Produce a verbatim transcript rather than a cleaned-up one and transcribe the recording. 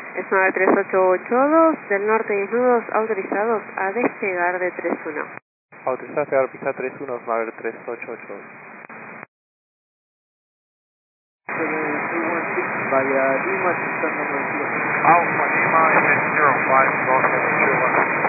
Es nueve tres ocho ocho dos del norte, diez nudos autorizados a despegar de tres uno. Autorizado a despegar pista tres uno, nueve tres ocho ocho dos. Vaya Lima, está número Alpha Lima, zero five, Golf seven two one.